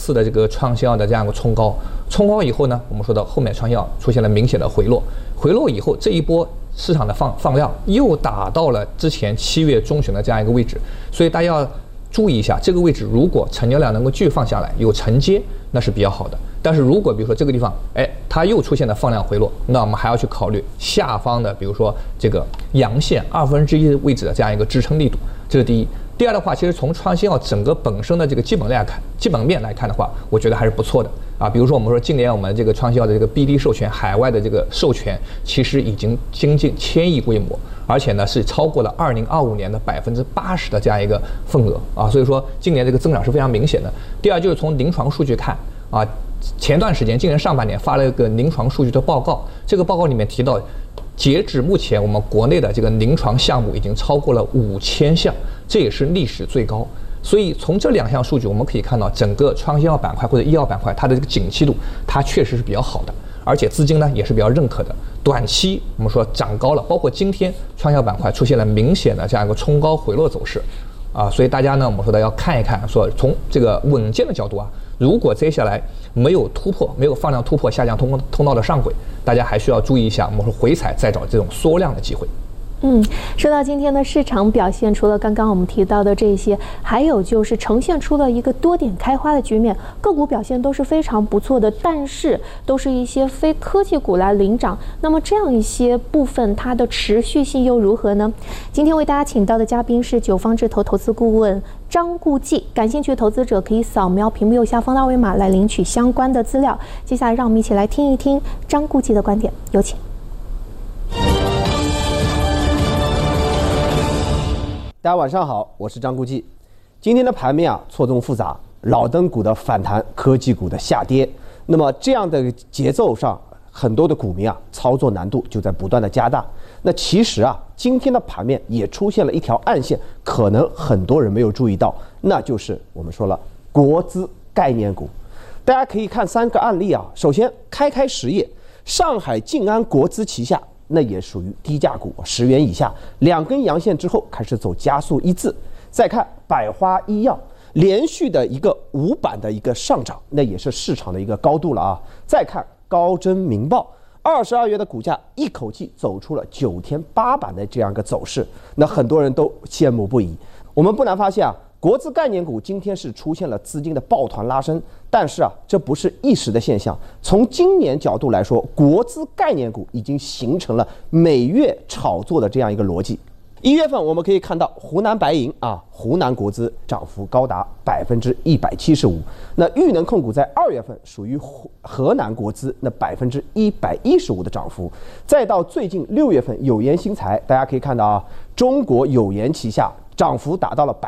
次的这个创新药的这样一个冲高，冲高以后呢，我们说的后面创新药出现了明显的回落，回落以后这一波市场的放量又达到了之前7月中旬的这样一个位置，所以大家要注意一下，这个位置如果成交量能够继续放下来，有承接，那是比较好的。但是如果比如说这个地方，它又出现了放量回落，那我们还要去考虑下方的，比如说这个阳线1/2位置的这样一个支撑力度，这是第一。第二的话，其实从创新药整个本身的这个基本面来看的话，我觉得还是不错的啊。比如说我们说今年我们这个创新药的这个 BD 授权，海外的这个授权，其实已经接近1000亿规模，而且呢是超过了2025年的80%的这样一个份额啊。所以说今年这个增长是非常明显的。第二就是从临床数据看啊，前段时间今年上半年发了一个临床数据的报告，这个报告里面提到，截止目前我们国内的这个临床项目已经超过了5000项，这也是历史最高。所以从这2项数据我们可以看到，整个创新药板块或者医药板块它的这个景气度，它确实是比较好的，而且资金呢也是比较认可的。短期我们说涨高了，包括今天创新药板块出现了明显的这样一个冲高回落走势啊，所以大家呢我们说的要看一看，说从这个稳健的角度啊，如果接下来没有放量突破下降通道的上轨，大家还需要注意一下，我们说回踩再找这种缩量的机会。 说到今天的市场表现，除了刚刚我们提到的这些，还有就是呈现出了一个多点开花的局面，个股表现都是非常不错的，但是都是一些非科技股来领涨。那么这样一些部分，它的持续性又如何呢？今天为大家请到的嘉宾是九方智投投资顾问张顾忌，感兴趣的投资者可以扫描屏幕右下方的二维码来领取相关的资料。接下来让我们一起来听一听张顾忌的观点，有请。 大家晚上好，我是张顾忌。今天的盘面错综复杂，老灯股的反弹，科技股的下跌。那么这样的节奏上，很多的股民操作难度就在不断的加大。那其实今天的盘面也出现了一条暗线，可能很多人没有注意到，那就是我们说了国资概念股。大家可以看3个案例首先开实业，上海静安国资旗下。那也属于低价股，10元以下，2根阳线之后开始走加速一字。再看百花医药，连续的一个5板的一个上涨，那也是市场的一个高度了再看高臻明报，22月的股价一口气走出了9天8板的这样一个走势，那很多人都羡慕不已。我们不难发现国资概念股今天是出现了资金的抱团拉升，但是这不是一时的现象。从今年角度来说，国资概念股已经形成了每月炒作的这样一个逻辑。1月份我们可以看到湖南白银湖南国资涨幅高达175%，那裕能控股在2月份属于河南国资，那115%的涨幅。再到最近6月份有盐新材，大家可以看到中国有盐旗下涨幅达到了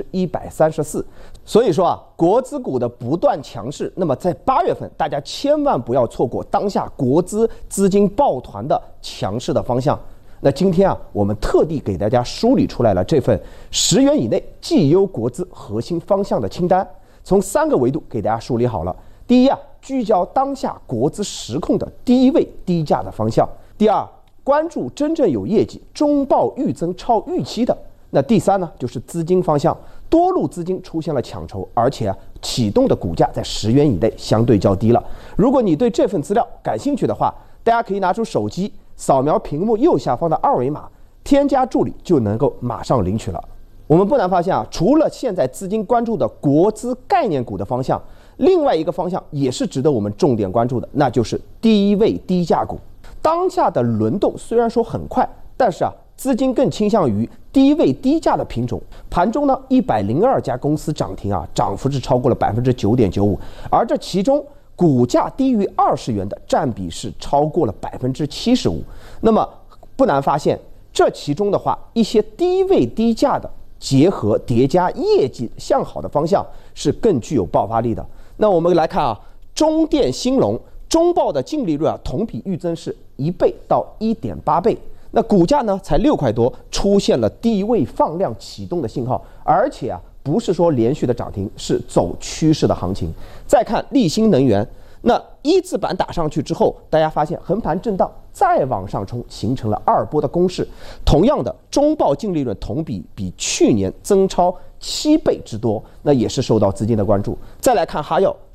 134%，所以说国资股的不断强势。那么在8月份，大家千万不要错过当下国资资金抱团的强势的方向。那今天我们特地给大家梳理出来了这份10元以内绩优国资核心方向的清单，从3个维度给大家梳理好了。第一聚焦当下国资实控的低位低价的方向；第二，关注真正有业绩、中报预增超预期的。那第三呢，就是资金方向，多路资金出现了抢筹，而且启动的股价在10元以内，相对较低了。如果你对这份资料感兴趣的话，大家可以拿出手机扫描屏幕右下方的二维码，添加助理就能够马上领取了。我们不难发现除了现在资金关注的国资概念股的方向，另外一个方向也是值得我们重点关注的，那就是低位低价股。当下的轮动虽然说很快，但是资金更倾向于低位低价的品种。盘中呢，102家公司涨停涨幅是超过了9.95%，而这其中股价低于20元的占比是超过了75%。那么不难发现，这其中的话，一些低位低价的结合叠加业绩向好的方向是更具有爆发力的。那我们来看中电兴隆中报的净利润同比预增是1倍到1.8倍。那股价呢才6块多，出现了低位放量启动的信号，而且不是说连续的涨停，是走趋势的行情。再看立新能源，那一字板打上去之后，大家发现横盘震荡，再往上冲，形成了2波的攻势。同样的，中报净利润同比去年增超7倍之多，那也是受到资金的关注。再来看哈药，